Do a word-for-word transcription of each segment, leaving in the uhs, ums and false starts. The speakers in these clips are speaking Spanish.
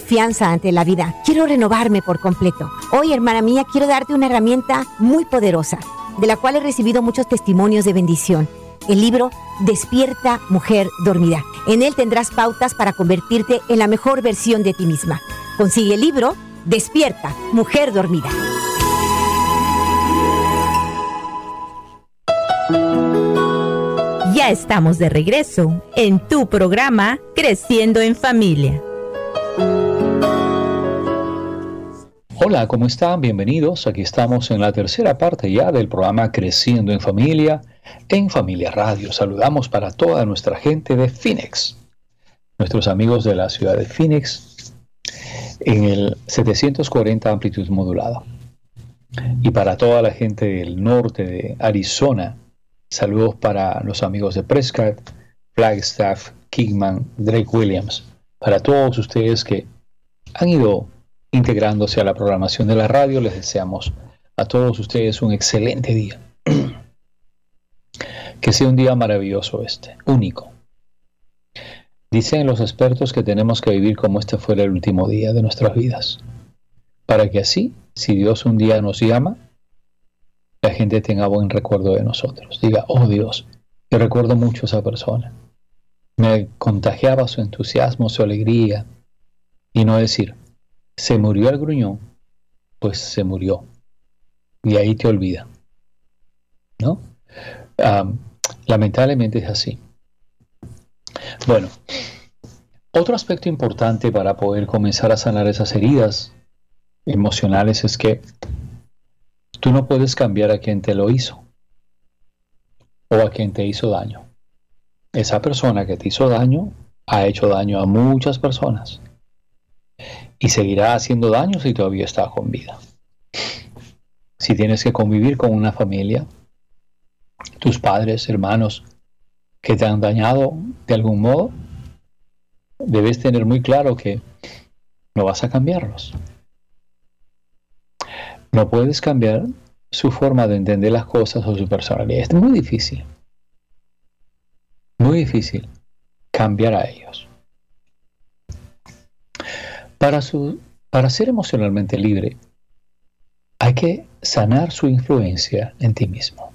confianza ante la vida. Quiero renovarme por completo. Hoy, hermana mía, quiero darte una herramienta muy poderosa, de la cual he recibido muchos testimonios de bendición. El libro Despierta, Mujer Dormida. En él tendrás pautas para convertirte en la mejor versión de ti misma. Consigue el libro Despierta, Mujer Dormida. Ya estamos de regreso en tu programa Creciendo en Familia. Hola, ¿cómo están? Bienvenidos. Aquí estamos en la tercera parte ya del programa Creciendo en Familia, en Familia Radio. Saludamos para toda nuestra gente de Phoenix, nuestros amigos de la ciudad de Phoenix, en el setecientos cuarenta amplitud modulada. Y para toda la gente del norte de Arizona, saludos para los amigos de Prescott, Flagstaff, Kingman, Drake Williams, para todos ustedes que han ido integrándose a la programación de la radio. Les deseamos a todos ustedes un excelente día. Que sea un día maravilloso este, único. Dicen los expertos que tenemos que vivir como este fuera el último día de nuestras vidas, para que así, si Dios un día nos llama, la gente tenga buen recuerdo de nosotros. Diga, oh Dios, yo recuerdo mucho a esa persona. Me contagiaba su entusiasmo, su alegría. Y no decir, se murió el gruñón, pues se murió. Y ahí te olvida. ¿No? Um, lamentablemente es así. Bueno, otro aspecto importante para poder comenzar a sanar esas heridas emocionales es que tú no puedes cambiar a quien te lo hizo o a quien te hizo daño. Esa persona que te hizo daño ha hecho daño a muchas personas y seguirá haciendo daño si todavía está con vida. Si tienes que convivir con una familia, tus padres, hermanos que te han dañado de algún modo, debes tener muy claro que no vas a cambiarlos. No puedes cambiar su forma de entender las cosas o su personalidad. Es muy difícil. Muy difícil cambiar a ellos. Para, su, para ser emocionalmente libre, hay que sanar su influencia en ti mismo.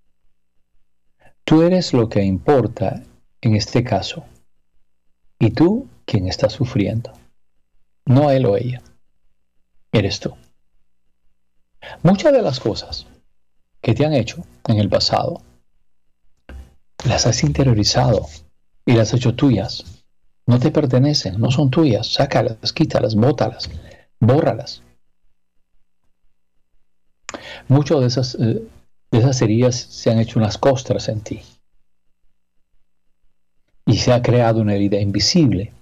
Tú eres lo que importa en este caso, y tú quien está sufriendo, no él o ella, eres tú. Muchas de las cosas que te han hecho en el pasado, las has interiorizado y las has hecho tuyas. No te pertenecen, no son tuyas. Sácalas, quítalas, bótalas, bórralas. Muchas de esas, eh, de esas heridas se han hecho unas costras en ti. Y se ha creado una herida invisible.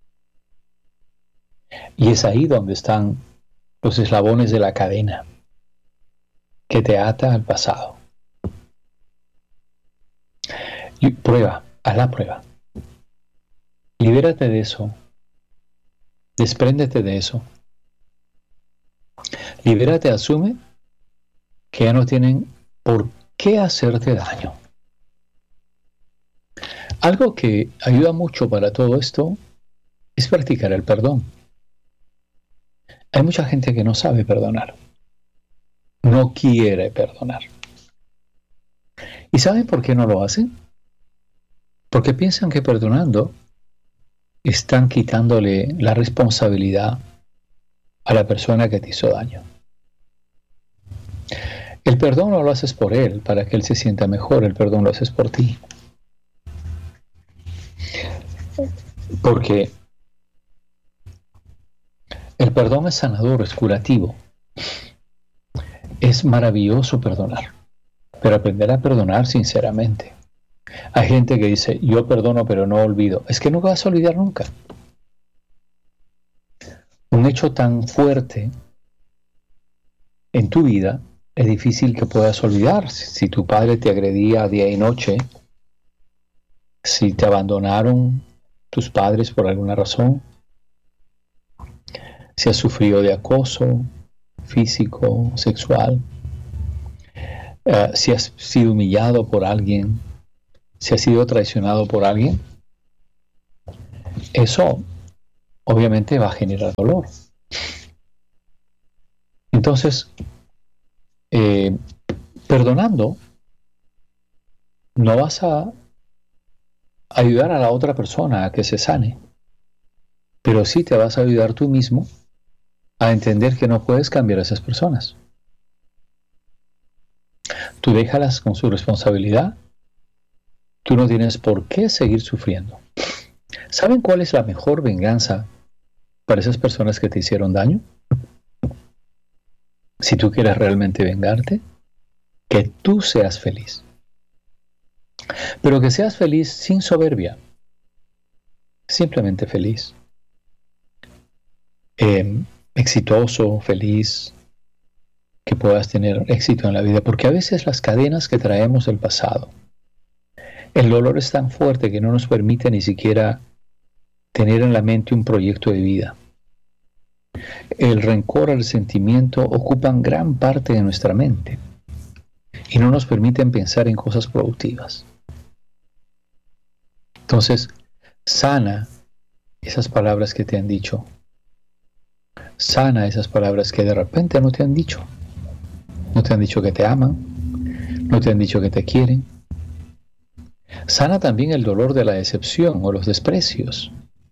Y es ahí donde están los eslabones de la cadena que te ata al pasado. Y prueba, haz la prueba. Libérate de eso. Despréndete de eso. Libérate, asume que ya no tienen por qué hacerte daño. Algo que ayuda mucho para todo esto es practicar el perdón. Hay mucha gente que no sabe perdonar. No quiere perdonar. ¿Y saben por qué no lo hacen? Porque piensan que perdonando están quitándole la responsabilidad a la persona que te hizo daño. El perdón no lo haces por él, para que él se sienta mejor. El perdón lo haces por ti. Porque el perdón es sanador, es curativo. Es maravilloso perdonar, pero aprender a perdonar sinceramente. Hay gente que dice, yo perdono pero no olvido. Es que no vas a olvidar nunca. Un hecho tan fuerte en tu vida es difícil que puedas olvidar. Si tu padre te agredía día y noche, si te abandonaron tus padres por alguna razón, si has sufrido de acoso físico, sexual, uh, si has sido humillado por alguien, si has sido traicionado por alguien, eso obviamente va a generar dolor. Entonces, eh, perdonando, no vas a ayudar a la otra persona a que se sane, pero sí te vas a ayudar tú mismo a entender que no puedes cambiar a esas personas. Tú déjalas con su responsabilidad. Tú no tienes por qué seguir sufriendo. ¿Saben cuál es la mejor venganza para esas personas que te hicieron daño? Si tú quieres realmente vengarte, que tú seas feliz. Pero que seas feliz sin soberbia. Simplemente feliz. Eh, exitoso, feliz. Que puedas tener éxito en la vida. Porque a veces las cadenas que traemos del pasado, el dolor es tan fuerte que no nos permite ni siquiera tener en la mente un proyecto de vida. El rencor, el sentimiento ocupan gran parte de nuestra mente y no nos permiten pensar en cosas productivas. Entonces, sana esas palabras que te han dicho. Sana esas palabras que de repente no te han dicho. No te han dicho que te aman, no te han dicho que te quieren. Sana también el dolor de la decepción o los desprecios.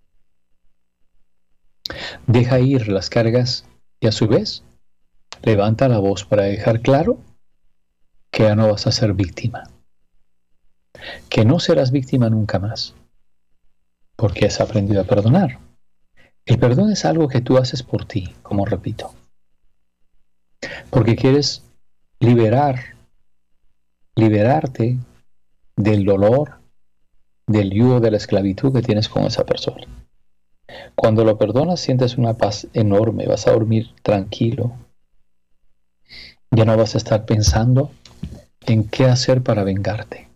Deja ir las cargas y a su vez levanta la voz para dejar claro que ya no vas a ser víctima. Que no serás víctima nunca más. Porque has aprendido a perdonar. El perdón es algo que tú haces por ti, como repito. Porque quieres liberar, liberarte del dolor, del yugo de la esclavitud que tienes con esa persona. Cuando lo perdonas sientes una paz enorme, vas a dormir tranquilo. Ya no vas a estar pensando en qué hacer para vengarte.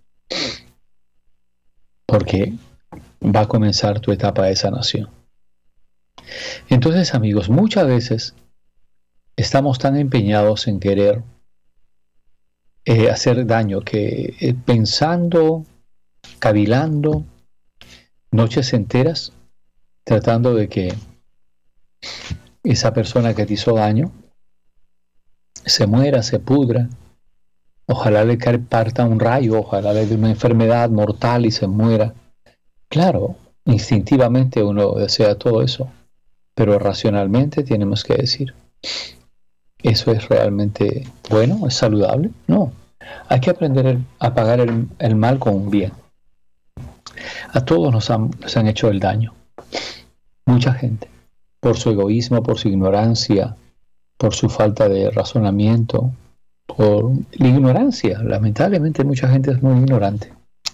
Porque va a comenzar tu etapa de sanación. Entonces, amigos, muchas veces estamos tan empeñados en querer eh, hacer daño que eh, pensando, cavilando, noches enteras, tratando de que esa persona que te hizo daño se muera, se pudra, ojalá le parta un rayo, ojalá le dé una enfermedad mortal y se muera. Claro, instintivamente uno desea todo eso, pero racionalmente tenemos que decir, ¿eso es realmente bueno? ¿Es saludable? No, hay que aprender el, a pagar el, el mal con un bien. A todos nos han, nos han hecho el daño. Mucha gente, por su egoísmo, por su ignorancia, por su falta de razonamiento, por la ignorancia. Lamentablemente mucha gente es muy ignorante.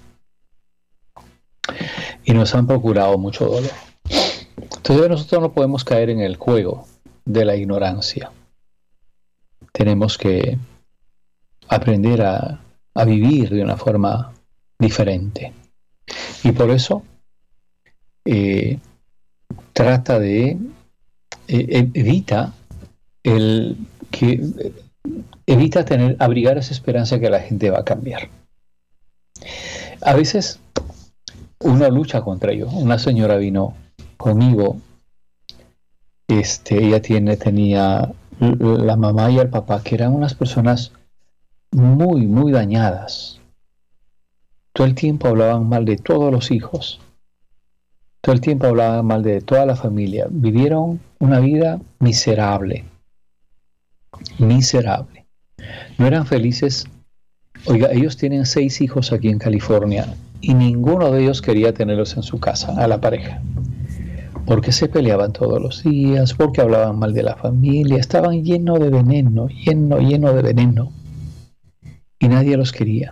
Y nos han procurado mucho dolor. Entonces nosotros no podemos caer en el juego de la ignorancia. Tenemos que aprender a, a vivir de una forma diferente. Y por eso eh, trata de eh, evita el que evita tener abrigar esa esperanza que la gente va a cambiar. A veces uno lucha contra ello. Una señora vino conmigo, este, ella tiene, tenía la mamá y el papá que eran unas personas muy, muy dañadas. Todo el tiempo hablaban mal de todos los hijos. Todo el tiempo hablaban mal de toda la familia. Vivieron una vida miserable. Miserable. No eran felices. Oiga, ellos tienen seis hijos aquí en California y ninguno de ellos quería tenerlos en su casa, a la pareja. Porque se peleaban todos los días, porque hablaban mal de la familia, estaban llenos de veneno, lleno, lleno de veneno. Y nadie los quería.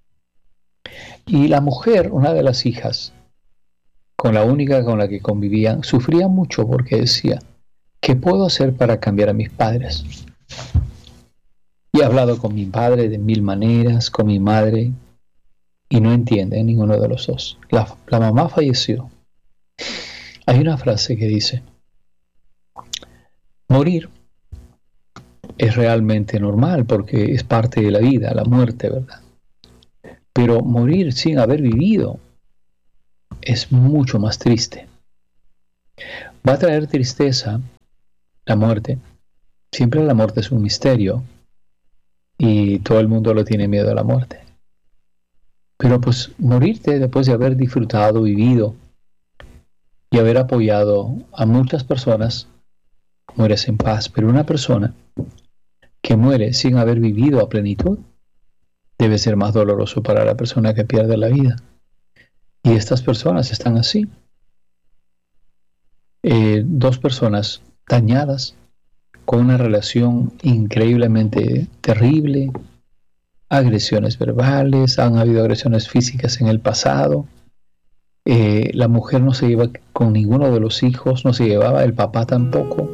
Y la mujer, una de las hijas, con la única con la que convivían, sufría mucho porque decía, ¿qué puedo hacer para cambiar a mis padres? Y he hablado con mi padre de mil maneras, con mi madre, y no entienden ninguno de los dos. La, la mamá falleció. Hay una frase que dice, morir es realmente normal porque es parte de la vida, la muerte, ¿verdad? Pero morir sin haber vivido es mucho más triste. Va a traer tristeza la muerte. Siempre la muerte es un misterio y todo el mundo le tiene miedo a la muerte. Pero pues morirte después de haber disfrutado, vivido y haber apoyado a muchas personas, mueres en paz. Pero una persona que muere sin haber vivido a plenitud debe ser más doloroso para la persona que pierde la vida. Y estas personas están así. Eh, dos personas dañadas, con una relación increíblemente terrible, agresiones verbales, han habido agresiones físicas en el pasado. Eh, la mujer no se lleva con ninguno de los hijos, no se llevaba, el papá tampoco.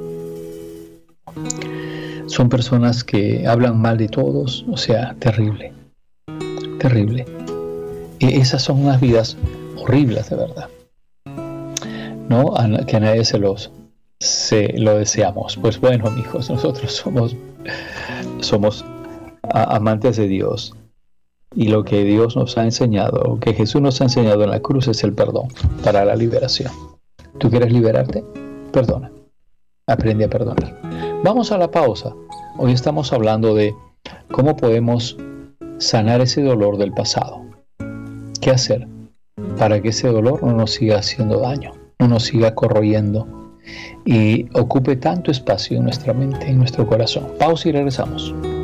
Son personas que hablan mal de todos, o sea, terrible, terrible. Y esas son unas vidas horribles, de verdad. No, a, que a nadie se los se lo deseamos. Pues bueno, amigos, nosotros somos somos a, amantes de Dios, y lo que Dios nos ha enseñado, lo que Jesús nos ha enseñado en la cruz, es el perdón para la liberación. ¿Tú quieres liberarte? Perdona. Aprende a perdonar. Vamos a la pausa. Hoy estamos hablando de cómo podemos sanar ese dolor del pasado. ¿Qué hacer para que ese dolor no nos siga haciendo daño, no nos siga corroyendo y ocupe tanto espacio en nuestra mente, en nuestro corazón? Pausa y regresamos.